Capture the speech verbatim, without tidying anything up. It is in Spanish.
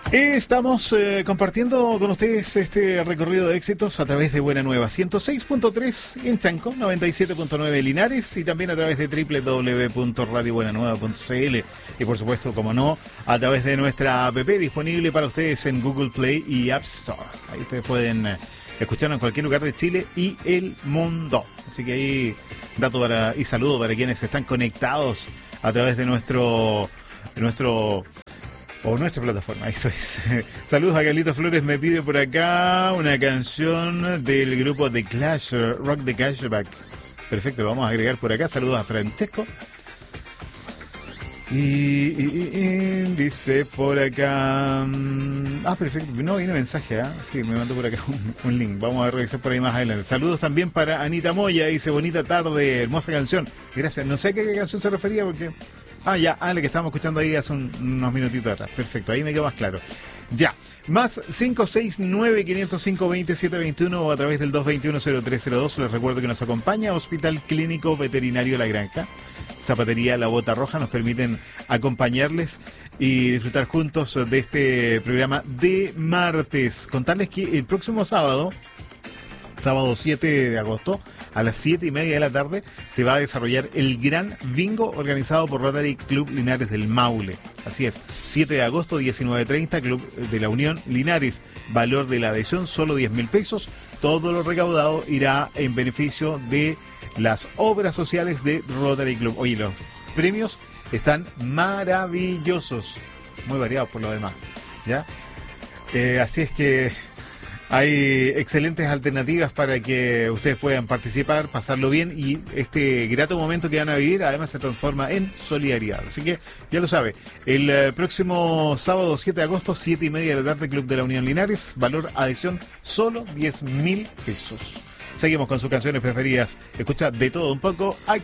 Estamos eh, compartiendo con ustedes este recorrido de éxitos a través de Buena Nueva ciento seis punto tres en Chanco, noventa y siete punto nueve Linares y también a través de doble u doble u doble u punto radio buena nueva punto c l y por supuesto, como no, a través de nuestra app disponible para ustedes en Google Play y App Store. Ahí ustedes pueden eh, escucharnos en cualquier lugar de Chile y el mundo. Así que ahí dato para, y saludo para quienes están conectados a través de nuestro de nuestro o nuestra plataforma, eso es. Saludos a Carlitos Flores, me pide por acá una canción del grupo The Clash, Rock the Cashback. Perfecto, lo vamos a agregar por acá. Saludos a Francesco. Y, y, y dice por acá... Ah, perfecto, no viene mensaje, ¿ah? ¿eh? Sí, me mandó por acá un, un link. Vamos a revisar por ahí más adelante. Saludos también para Anita Moya, dice bonita tarde, hermosa canción. Gracias, no sé a qué canción se refería porque... Ah, ya, ah, la que estábamos escuchando ahí hace un, unos minutitos atrás. Perfecto, ahí me quedó más claro. Ya, más cinco seis nueve, cinco cero cinco, dos siete dos uno o a través del dos dos uno, cero tres cero dos. Les recuerdo que nos acompaña Hospital Clínico Veterinario La Granja. Zapatería La Bota Roja nos permiten acompañarles y disfrutar juntos de este programa de martes. Contarles que el próximo sábado... Sábado siete de agosto, a las siete y media de la tarde, se va a desarrollar el Gran Bingo organizado por Rotary Club Linares del Maule. Así es, siete de agosto, diecinueve treinta, Club de la Unión Linares. Valor de la adhesión, solo diez mil pesos. Todo lo recaudado irá en beneficio de las obras sociales de Rotary Club. Oye, los premios están maravillosos, muy variados por lo demás, ¿ya? Eh, así es que... hay excelentes alternativas para que ustedes puedan participar, pasarlo bien y este grato momento que van a vivir además se transforma en solidaridad. Así que ya lo sabe, el eh, próximo sábado siete de agosto, siete y media de la tarde, Club de la Unión Linares, valor adhesión solo diez mil pesos. Seguimos con sus canciones preferidas. Escucha de todo un poco.